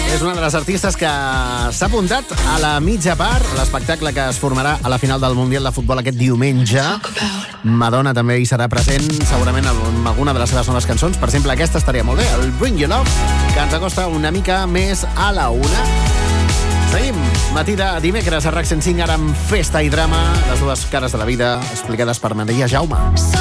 és una de les artistes que s'ha apuntat a la mitja part, a l'espectacle que es formarà a la final del Mundial de Futbol aquest diumenge. Madonna també hi serà present, segurament amb alguna de les seves noves cançons. Per exemple, aquesta estaria molt bé, el Bring Your Love, que ens acosta una mica més a la una. Seguim, matí de dimecres a RAC 105, ara amb festa i drama, les dues cares de la vida, explicades per Maria Jaume.